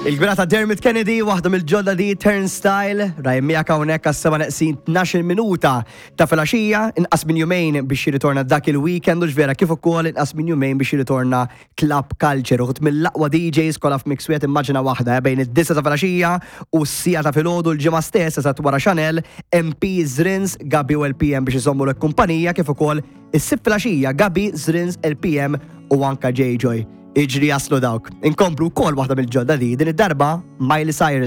Il-gbrata Dermot Kennedy, waħda mill-ġodda di Turnstile, rajmijak hawnhekk għas-7 naqsin 12 minuta ta' filgħaxija, inqas minn jumejn biex jirritorna dak il-weekend u ġvera kif ukoll inqas minn jumejn biex jirritorna Club Culture. Uħut mill-aqwa DJs kollha f'Mixwet immaġina waħda bejn id-9 ta' filgħaxija u s-sija ta' filgħodu l-ġimgħa stessa sa wara Chanel, MP Zrins, Gabi u LPM biex isommu l-kumpanija kif ukoll is-sib filgħaxija Gabi, Zrins, LPM u anka J-Joy. Iġri jaslu dawk. Inkomplu kol waħda mill-ġodda din id-darba Miley Cyrus.